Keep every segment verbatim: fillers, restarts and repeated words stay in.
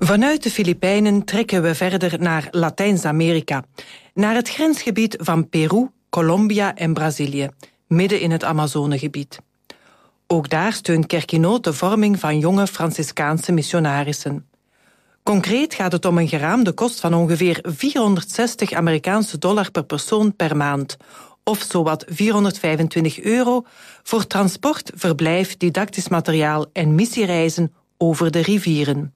Vanuit de Filipijnen trekken we verder naar Latijns-Amerika, naar het grensgebied van Peru, Colombia en Brazilië, midden in het Amazonegebied. Ook daar steunt Kerkinoot de vorming van jonge Franciscaanse missionarissen. Concreet gaat het om een geraamde kost van ongeveer vierhonderdzestig Amerikaanse dollar per persoon per maand, of zowat vierhonderdvijfentwintig euro voor transport, verblijf, didactisch materiaal en missiereizen over de rivieren.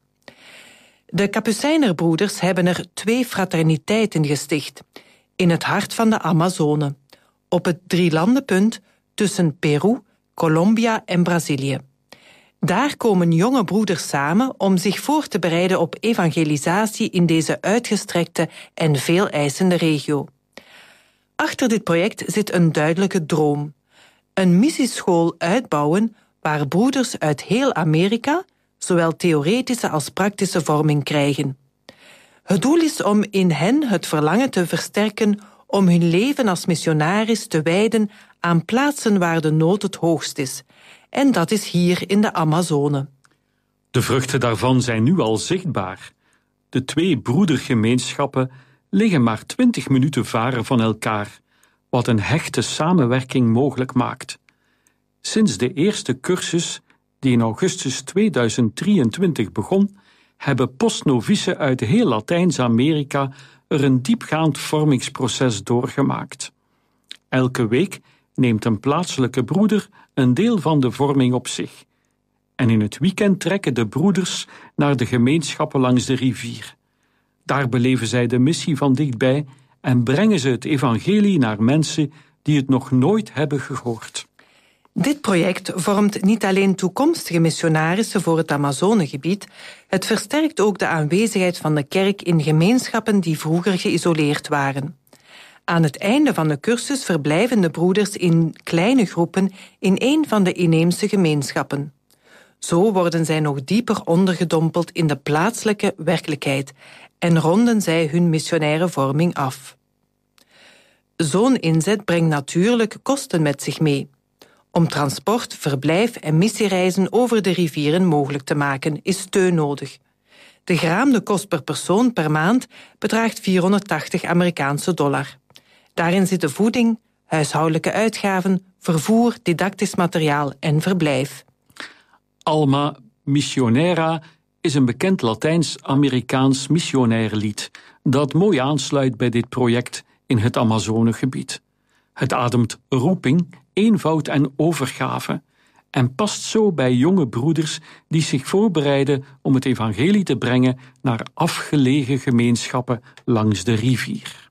De Kapucijnerbroeders hebben er twee fraterniteiten gesticht, in het hart van de Amazone, op het drielandenpunt tussen Peru, Colombia en Brazilië. Daar komen jonge broeders samen om zich voor te bereiden op evangelisatie in deze uitgestrekte en veel eisende regio. Achter dit project zit een duidelijke droom. Een missieschool uitbouwen waar broeders uit heel Amerika zowel theoretische als praktische vorming krijgen. Het doel is om in hen het verlangen te versterken om hun leven als missionaris te wijden aan plaatsen waar de nood het hoogst is. En dat is hier in de Amazone. De vruchten daarvan zijn nu al zichtbaar. De twee broedergemeenschappen liggen maar twintig minuten varen van elkaar, wat een hechte samenwerking mogelijk maakt. Sinds de eerste cursus, die in augustus tweeduizend drieëntwintig begon, hebben postnovicen uit heel Latijns-Amerika er een diepgaand vormingsproces doorgemaakt. Elke week neemt een plaatselijke broeder een deel van de vorming op zich. En in het weekend trekken de broeders naar de gemeenschappen langs de rivier. Daar beleven zij de missie van dichtbij en brengen ze het evangelie naar mensen die het nog nooit hebben gehoord. Dit project vormt niet alleen toekomstige missionarissen voor het Amazonegebied, het versterkt ook de aanwezigheid van de kerk in gemeenschappen die vroeger geïsoleerd waren. Aan het einde van de cursus verblijven de broeders in kleine groepen in een van de inheemse gemeenschappen. Zo worden zij nog dieper ondergedompeld in de plaatselijke werkelijkheid en ronden zij hun missionaire vorming af. Zo'n inzet brengt natuurlijk kosten met zich mee. Om transport, verblijf en missiereizen over de rivieren mogelijk te maken, is steun nodig. De geraamde kost per persoon per maand bedraagt vierhonderdtachtig Amerikaanse dollar. Daarin zitten voeding, huishoudelijke uitgaven, vervoer, didactisch materiaal en verblijf. Alma Missionera is een bekend Latijns-Amerikaans missionair lied dat mooi aansluit bij dit project in het Amazonegebied. Het ademt roeping, eenvoud en overgave en past zo bij jonge broeders die zich voorbereiden om het evangelie te brengen naar afgelegen gemeenschappen langs de rivier.